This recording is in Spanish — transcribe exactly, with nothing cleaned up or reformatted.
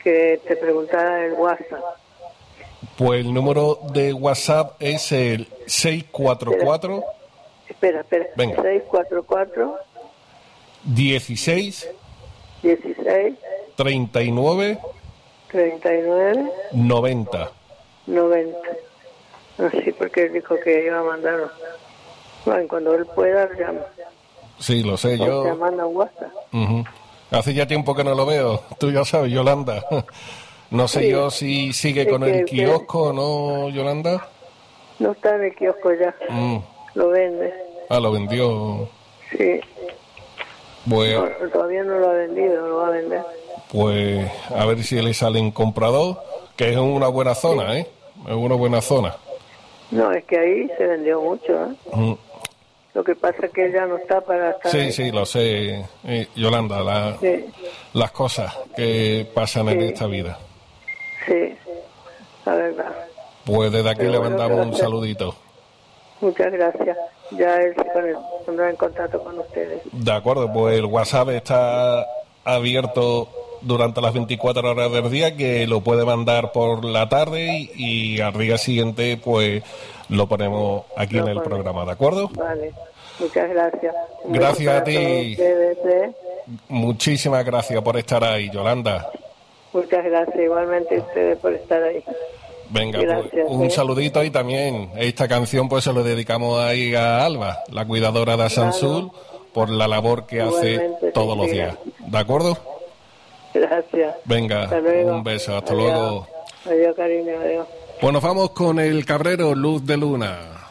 que te preguntara el WhatsApp. Pues el número de WhatsApp es el seis cuatro cuatro... Espera, espera. Venga. seis cuatro cuatro, dieciséis, dieciséis, treinta y nueve, treinta y nueve, noventa. noventa. No, sí, porque él dijo que iba a mandarlo. Bueno, cuando él pueda, llama. Sí, lo sé, O te yo... manda un WhatsApp. Ujú. Hace ya tiempo que no lo veo. Tú ya sabes, Yolanda. No sé Sí. yo si sigue Es con el que- kiosco o no, Yolanda. No está en el kiosco ya. Mm. Lo vende. Ah, lo vendió. Sí. Pues, No, todavía no lo ha vendido, lo va a vender. pues a ver si le sale en comprador, que es una buena zona, ¿eh? Es una buena zona. No, es que ahí se vendió mucho, ¿eh? Mm. Lo que pasa es que él ya no está para estar Sí, ahí. sí, lo sé, eh, Yolanda, la- Sí, las cosas que pasan en Sí. esta vida. sí, la verdad. Pues desde aquí Pero le bueno, mandamos un gracias. saludito. Muchas gracias. Ya él se pone- pondrá en contacto con ustedes. De acuerdo, pues el WhatsApp está abierto durante las veinticuatro horas del día, que lo puede mandar por la tarde y, y al día siguiente pues lo ponemos aquí Lo en el pone. programa, ¿de acuerdo? Vale, muchas gracias. Un Gracias beso a para ti. todos ustedes, ¿eh? Muchísimas gracias por estar ahí, Yolanda. Muchas gracias, igualmente ustedes por estar ahí. Venga, Gracias, pues un ¿eh? saludito, y también esta canción pues se lo dedicamos ahí a Alba, la cuidadora de Asansul, por la labor que hace Igualmente, todos sí, los sí, días. gracias. ¿De acuerdo? Gracias. Venga, Hasta luego. un beso, hasta Adiós. luego. Adiós, cariño, adiós. Pues nos vamos con el Cabrero, Luz de Luna.